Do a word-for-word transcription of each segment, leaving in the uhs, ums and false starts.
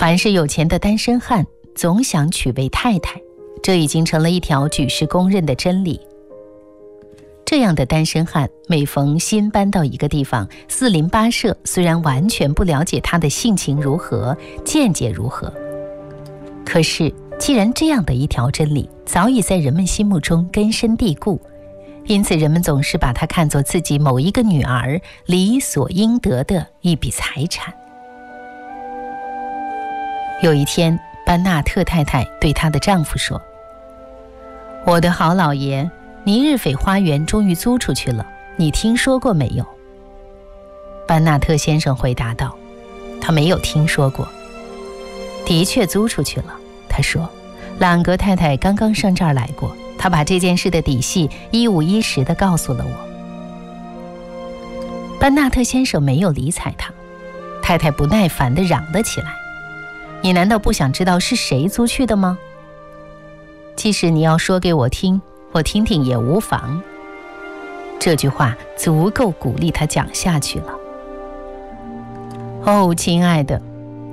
凡是有钱的单身汉总想娶位太太，这已经成了一条举世公认的真理。这样的单身汉每逢新搬到一个地方，四邻八舍虽然完全不了解他的性情如何，见解如何，可是既然这样的一条真理早已在人们心目中根深蒂固，因此人们总是把它看作自己某一个女儿理所应得的一笔财产。有一天，班纳特太太对她的丈夫说：我的好老爷，尼日斐花园终于租出去了，你听说过没有？班纳特先生回答道：他没有听说过。的确租出去了，他说，朗格太太刚刚上这儿来过，她把这件事的底细一五一十地告诉了我。班纳特先生没有理睬他，太太不耐烦地嚷了起来：你难道不想知道是谁租去的吗？即使你要说给我听，我听听也无妨。这句话足够鼓励他讲下去了。哦，亲爱的，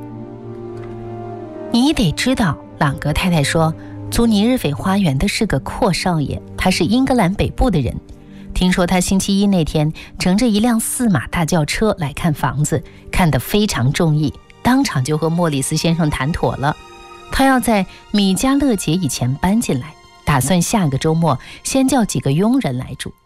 你得知道，朗格太太说，租尼日斐花园的是个阔少爷，他是英格兰北部的人。听说他星期一那天乘着一辆四马大轿车来看房子，看得非常中意，当场就和莫里斯先生谈妥了，他要在米迦勒节以前搬进来，打算下个周末先叫几个佣人来住。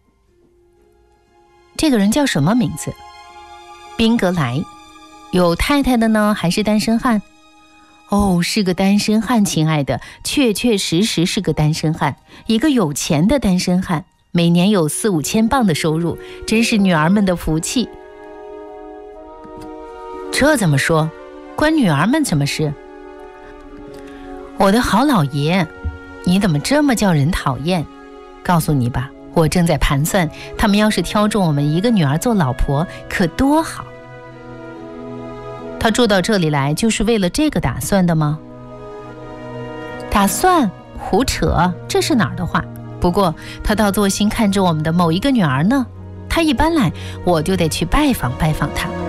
这个人叫什么名字？宾格莱。有太太的呢，还是单身汉？哦，是个单身汉，亲爱的，确确实实是个单身汉，一个有钱的单身汉，每年有四五千镑的收入，真是女儿们的福气。这怎么说？关女儿们什么事？我的好老爷，你怎么这么叫人讨厌？告诉你吧，我正在盘算，他们要是挑中我们一个女儿做老婆，可多好。他住到这里来就是为了这个打算的吗？打算？胡扯，这是哪儿的话？不过他倒做心看着我们的某一个女儿呢，他一搬来，我就得去拜访拜访他。